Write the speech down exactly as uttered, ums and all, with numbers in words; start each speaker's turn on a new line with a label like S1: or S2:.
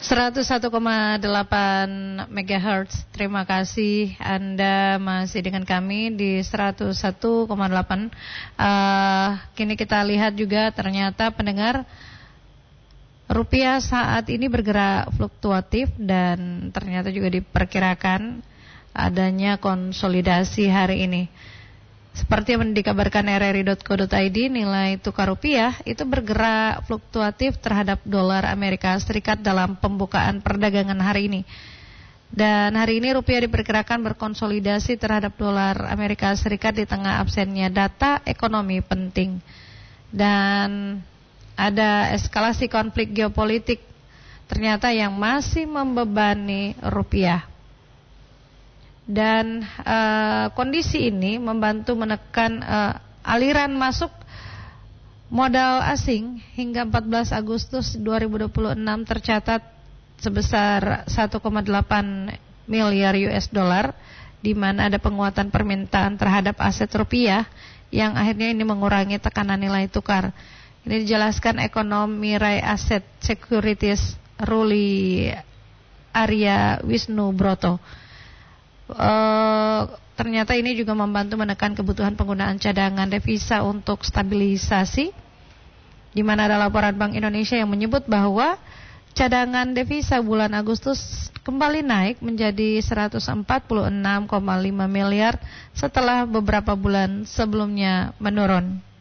S1: seratus satu koma delapan megahertz. Terima kasih Anda masih dengan kami di seratus satu koma delapan. Uh, kini kita lihat juga ternyata pendengar, rupiah saat ini bergerak fluktuatif dan ternyata juga diperkirakan adanya konsolidasi hari ini. Seperti yang dikabarkan r r i dot co dot i d, nilai tukar rupiah itu bergerak fluktuatif terhadap dolar Amerika Serikat dalam pembukaan perdagangan hari ini. Dan hari ini rupiah diperkirakan berkonsolidasi terhadap dolar Amerika Serikat di tengah absennya data ekonomi penting. Dan ada eskalasi konflik geopolitik ternyata yang masih membebani rupiah. Dan uh, kondisi ini membantu menekan uh, aliran masuk modal asing hingga empat belas Agustus dua ribu dua puluh enam tercatat sebesar satu koma delapan miliar U S dollar, di mana ada penguatan permintaan terhadap aset rupiah yang akhirnya ini mengurangi tekanan nilai tukar. Ini dijelaskan ekonom Mirai Asset Securities Ruli Arya Wisnu Broto. Uh, ternyata ini juga membantu menekan kebutuhan penggunaan cadangan devisa untuk stabilisasi, di mana ada laporan Bank Indonesia yang menyebut bahwa cadangan devisa bulan Agustus kembali naik menjadi seratus empat puluh enam koma lima miliar setelah beberapa bulan sebelumnya menurun.